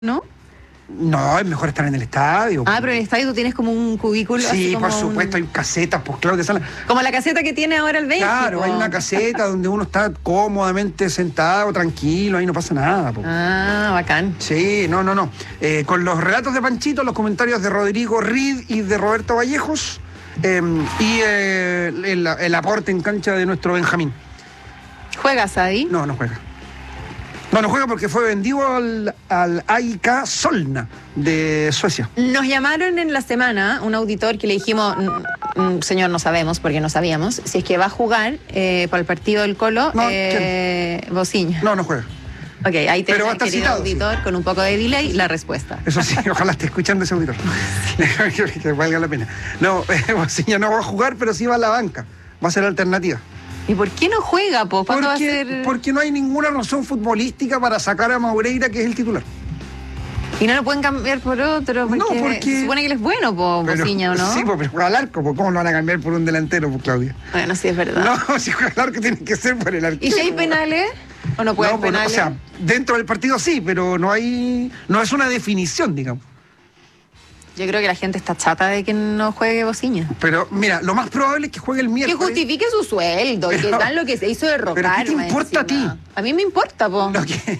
¿No? No, es mejor estar en el estadio. Ah, pero en el estadio tú tienes como un cubículo. Sí, así como por supuesto, hay casetas, pues Claudia Sala. como la caseta que tiene ahora el Benji. Claro, hay una caseta donde uno está cómodamente sentado, tranquilo, ahí no pasa nada. Po. Ah, bacán. Sí, no. Con los relatos de Panchito, los comentarios de Rodrigo Reed y de Roberto Vallejos, y el aporte en cancha de nuestro Benjamín. ¿Juegas ahí? No juega. No juega porque fue vendido al AIK Solna de Suecia. Nos llamaron en la semana un auditor que le dijimos, señor, no sabemos, porque no sabíamos, si es que va a jugar para el partido del Colo, No, Bociña. No juega. Ok, ahí Pero va a tenemos, estar querido citado, auditor, sí. Con un poco de delay, la respuesta. Eso sí, ojalá esté escuchando ese auditor. que valga la pena. No, Bociña no va a jugar, pero sí va a la banca. Va a ser alternativa. ¿Y por qué no juega, po? ¿Cuándo va a ser? Porque no hay ninguna razón futbolística para sacar a Maureira, que es el titular. Y no lo pueden cambiar por otro, porque se supone que él es bueno, po, Bociña, ¿o no? Sí, pero juega al arco, ¿cómo lo van a cambiar por un delantero, Claudia? Bueno, sí, es verdad. No, si juega al arco tiene que ser por el arquero. ¿Y si hay penales? ¿O no puede haber penales? O sea, dentro del partido sí, pero no es una definición, digamos. Yo creo que la gente está chata de que no juegue Bociña. Pero mira, lo más probable es que juegue el Que miércoles. justifique su sueldo y que dan lo que se hizo de rocar. ¿Pero qué te importa a ti? A mí me importa, po.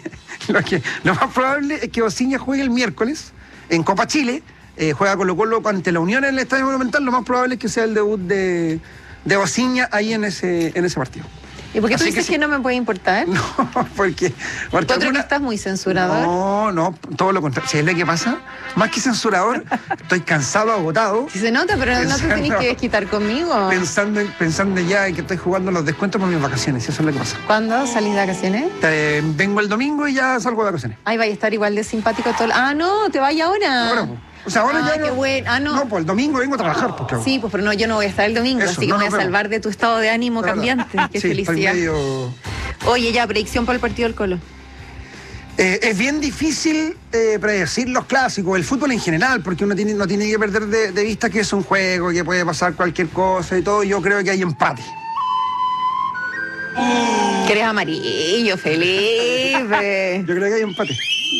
Lo más probable es que Bociña juegue el miércoles en Copa Chile. Juega Colo-Colo ante la Unión en el Estadio Monumental. Lo más probable es que sea el debut de Bociña ahí en ese partido. ¿Y por qué tú Así dices sí. que no me puede importar? No, porque ¿Tú otro que estás muy censurador? No, todo lo contrario. ¿Sabes lo que pasa? Más que censurador, estoy cansado, agotado. Sí se nota, pero no te tenés que desquitar conmigo. Pensando ya en que estoy jugando los descuentos por mis vacaciones. Eso es lo que pasa. ¿Cuándo salís de vacaciones? Vengo el domingo y ya salgo de vacaciones. Ay, vaya a estar igual de simpático todo. Ah, no, te vaya ahora. Ahora, pues. O sea, ahora ya qué no. bueno. Ah, no. No, pues el domingo vengo a trabajar, pues claro. Sí, pues pero no, yo no voy a estar el domingo, Eso, así que no me voy a nos vemos. salvar de tu estado de ánimo cambiante. Qué sí, felicidad. estoy medio... Oye, ya, predicción para el partido del Colo. Es bien difícil predecir los clásicos, el fútbol en general, porque uno no tiene que perder de vista que es un juego, que puede pasar cualquier cosa y todo. Yo creo que hay empate. Que eres amarillo, Felipe. Yo creo que hay empate.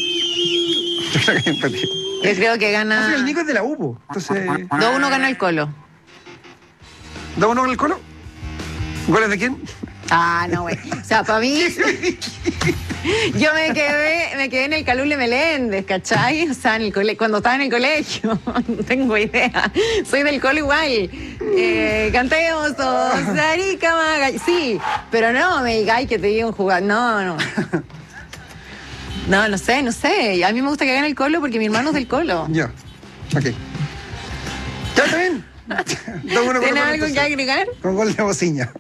Yo creo que gana. El Nico es de la UPO. Entonces, 2-1 gana el Colo. 2-1 con el Colo. ¿Goles de quién? Ah, no, güey. O sea, para mí. Yo me quedé en el Calule Meléndez, ¿cachai? O sea, cuando estaba en el colegio. No tengo idea. Soy del Colo igual. Cantemos todos. Arica Maga. Sí, pero no me digáis que te digo un jugador. No. No sé. A mí me gusta que gane el Colo porque mi hermano es del Colo. Ya. Ok. Ya está bien. ¿Tienes algo que agregar? Con gol de Bociña.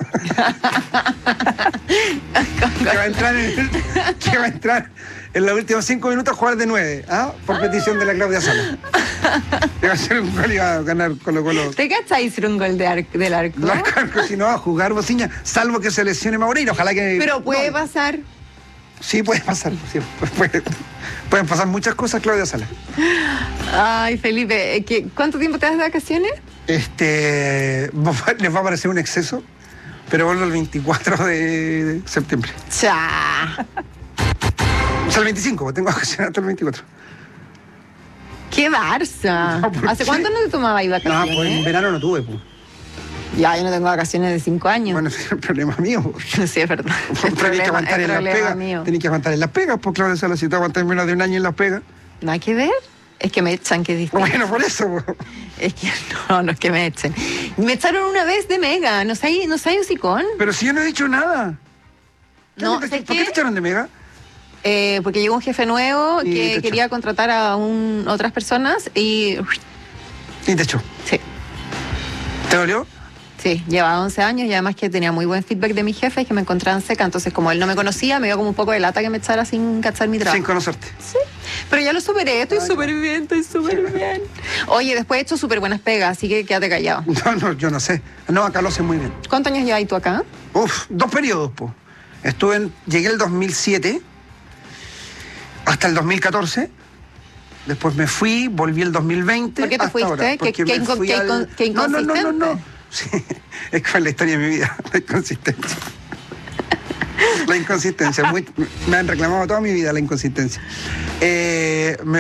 que va a entrar en los últimos 5 minutos a jugar de 9, ¿ah? Por petición de la Claudia Sala. Que va a ser un gol y va a ganar Colo-Colo. ¿Te cacháis ser un gol del arco? No, arco, si no va a jugar Bociña, salvo que se lesione Maureira. Ojalá que. Pero puede pasar. Sí, puede pasar. Sí, pueden pasar muchas cosas, Claudia Sala. Ay, Felipe, ¿cuánto tiempo te das de vacaciones? Les va a parecer un exceso, pero vuelvo el 24 de septiembre. ¡Cha! O sea, el 25, tengo vacaciones hasta el 24. ¡Qué Barça! No, ¿Hace cuánto no te tomabas vacaciones? No, pues en verano no tuve, pues. Ya, yo no tengo vacaciones de 5 años. Bueno, ese es el problema mío. Sí, es verdad. Tenés que aguantar en las pegas. Mío. Tenés que aguantar en las pegas, pues claro, si te aguantas menos de un año en las pegas. Nada que ver. Es que me echan, que es distinto. Bueno, por eso. Pues. Es que no es que me echen. Me echaron una vez de Mega, ¿no sabes hocicón? Pero si yo no he dicho nada. No, ¿Por ¿sabes qué qué? te echaron de Mega? Porque llegó un jefe nuevo Y que te quería contratar a otras personas y... Y te echó. Sí. ¿Te dolió? Sí, llevaba 11 años y además que tenía muy buen feedback de mis jefes que me encontraban seca. Entonces, como él no me conocía, me dio como un poco de lata que me echara sin cachar mi trabajo. Sin conocerte. Sí, pero ya lo superé, estoy súper bien. Oye, después he hecho súper buenas pegas, así que quédate callado. No, yo no sé. No, acá lo sé muy bien. ¿Cuántos años llevas tú acá? 2 periodos, pues. Llegué el 2007 hasta el 2014. Después me fui, volví el 2020. ¿Por qué te hasta fuiste? ahora, porque ¿Qué me fui inconsistente? No. Sí, es con la historia de mi vida, la inconsistencia. La inconsistencia. Me han reclamado toda mi vida la inconsistencia.